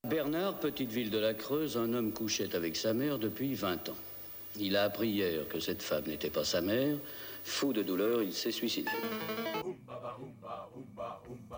Bernard, petite ville de la Creuse, un homme couchait avec sa mère depuis 20 ans. Il a appris hier que cette femme n'était pas sa mère. Fou de douleur, il s'est suicidé.